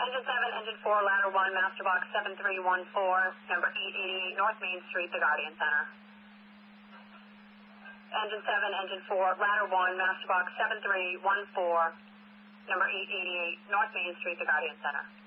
Engine 7, Engine 4, Ladder 1, Master Box 7314, number 888 North Main Street, The Guardian Center. Engine 7, Engine 4, Ladder 1, Master Box 7314, number 888 North Main Street, The Guardian Center.